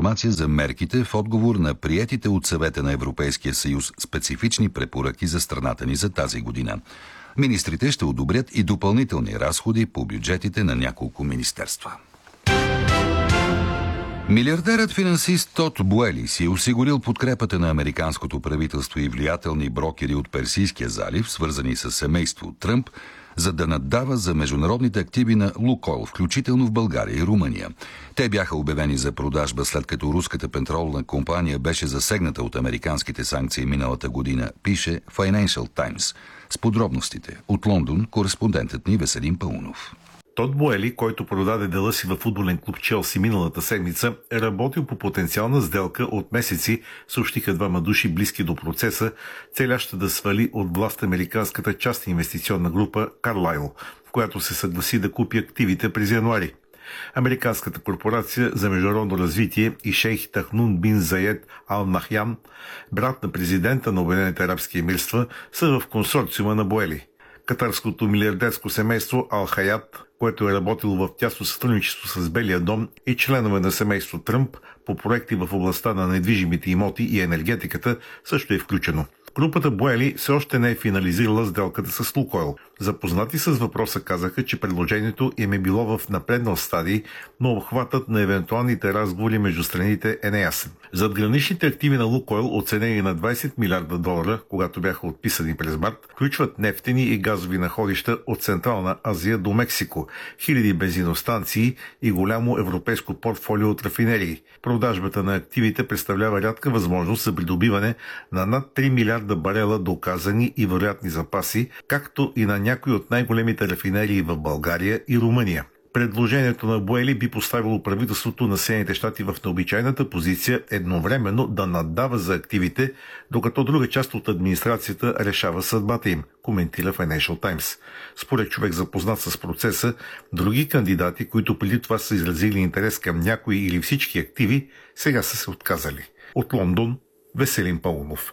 информация за мерките в отговор на приетите от Съвета на Европейския съюз специфични препоръки за страната ни за тази година. Министрите ще одобрят и допълнителни разходи по бюджетите на няколко министерства. Милиардерът финансист Тод Буели си е осигурил подкрепата на американското правителство и влиятелни брокери от Персийския залив, свързани с семейство Тръмп, за да наддава за международните активи на Лукойл, включително в България и Румъния. Те бяха обявени за продажба, след като руската петролна компания беше засегната от американските санкции миналата година, пише Financial Times. С подробностите от Лондон кореспондентът ни Веселин Паунов. Тод Буели, който продаде дела си във футболен клуб Челси миналата седмица, е работил по потенциална сделка от месеци, съобщиха двама души близки до процеса, целяща да свали от власт американската частна инвестиционна група Карлайл, в която се съгласи да купи активите през януари. Американската корпорация за международно развитие и шейх Тахнун бин Заед Ал Нахян, брат на президента на Обединените арабски емирства, са в консорциума на Буели. Катарското милиардерско семейство Ал Хаят, което е работило в тясно сътрудничество с Белия дом, и членове на семейство Тръмп по проекти в областта на недвижимите имоти и енергетиката, също е включено. Групата Буели все още не е финализирала сделката с Лукойл. Запознати с въпроса казаха, че предложението им е било в напреднал стадий, но обхватът на евентуалните разговори между страните е неясен. Задграничните активи на Лукойл, оценени на $20 милиарда, когато бяха отписани през март, включват нефтени и газови находища от Централна Азия до Мексико, хиляди бензиностанции и голямо европейско портфолио от рафинерии. Продажбата на активите представлява рядка възможност за придобиване на над 3 милиарда барела доказани и вероятни запаси, както и на някои от най-големите рафинерии в България и Румъния. Предложението на Буели би поставило правителството на Съединените щати в необичайната позиция едновременно да наддава за активите, докато друга част от администрацията решава съдбата им, коментира Financial Times. Според човек запознат с процеса, други кандидати, които преди това са изразили интерес към някои или всички активи, сега са се отказали. От Лондон, Веселин Паунов.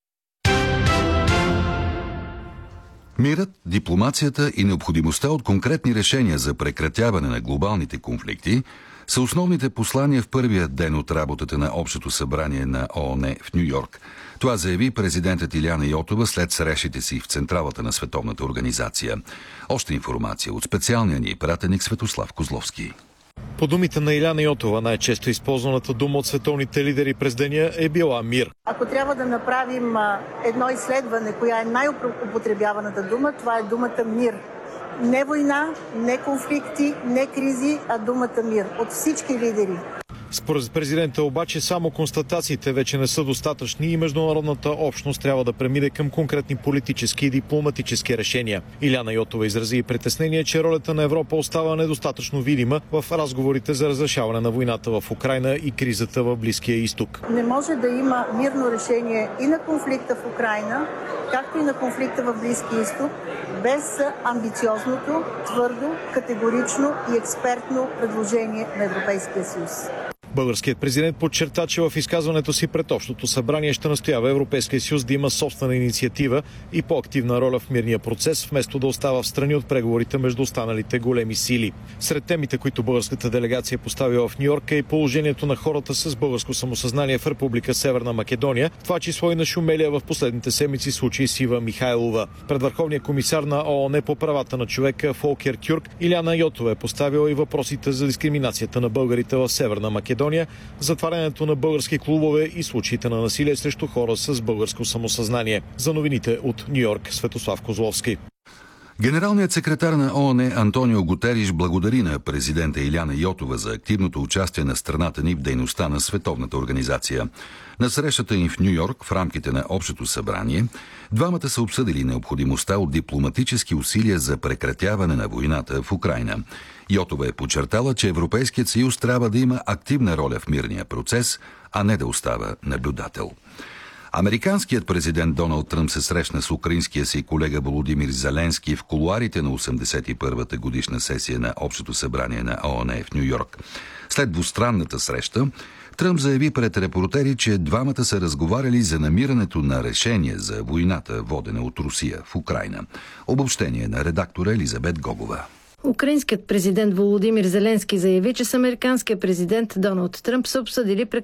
Мирът, дипломацията и необходимостта от конкретни решения за прекратяване на глобалните конфликти са основните послания в първия ден от работата на Общото събрание на ООН в Ню-Йорк. Това заяви президентът Илияна Йотова след срещите си в централата на Световната организация. Още информация от специалния ни пратеник Светослав Козловски. По думите на Илияна Йотова, най-често използваната дума от световните лидери през деня е била мир. Ако трябва да направим едно изследване, коя е най-употребяваната дума, това е думата мир. Не война, не конфликти, не кризи, а думата мир от всички лидери. Според президента обаче само констатациите вече не са достатъчни и международната общност трябва да премине към конкретни политически и дипломатически решения. Илияна Йотова изрази и притеснение, че ролята на Европа остава недостатъчно видима в разговорите за разрешаване на войната в Украйна и кризата в Близкия изток. Не може да има мирно решение и на конфликта в Украйна, както и на конфликта в Близкия изток, без амбициозното, твърдо, категорично и експертно предложение на Европейския съюз. Българският президент подчерта, че в изказването си пред Общото събрание ще настоява Европейския съюз да има собствена инициатива и по-активна роля в мирния процес, вместо да остава в страни от преговорите между останалите големи сили. Сред темите, които българската делегация поставила в Ню-Йорк, е и положението на хората с българско самосъзнание в Република Северна Македония, това число и на шумелия в последните седмици случаи с Ива Михайлова. Пред Върховния комисар на ООН по правата на човека Фолкер Тюрк, Илияна Йотова е поставила и въпросите за дискриминацията на българите в Северна Македония, затварянето на български клубове и случаите на насилие срещу хора с българско самосъзнание. За новините от Ню-Йорк, Светослав Козловски. Генералният секретар на ООН Антонио Гутериш благодари на президента Илияна Йотова за активното участие на страната ни в дейността на Световната организация. На срещата им в Ню-Йорк в рамките на Общото събрание двамата са обсъдили необходимостта от дипломатически усилия за прекратяване на войната в Украйна. Йотова е подчертала, че Европейският съюз трябва да има активна роля в мирния процес, а не да остава наблюдател. Американският президент Доналд Тръмп се срещна с украинския си колега Володимир Зеленски в кулоарите на 81-та годишна сесия на Общото събрание на ООН в Ню-Йорк. След двустранната среща, Тръмп заяви пред репортери, че двамата са разговаряли за намирането на решение за войната, водена от Русия в Украйна. Обобщение на редактора Елизабет Гогова. Украинският президент Володимир Зеленски заяви, че с американския президент Доналд Тръмп са обсъдили